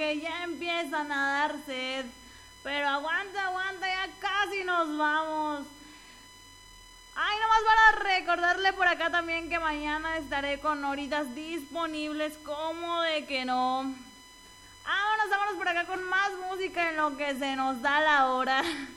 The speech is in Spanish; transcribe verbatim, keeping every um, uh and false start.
que ya empiezan a dar sed. Pero aguanta, aguanta, ya casi nos vamos. Ay, nomás para recordarle por acá también que mañana estaré con horitas disponibles, como de que no. Vámonos, vámonos por acá con más música en lo que se nos da la hora.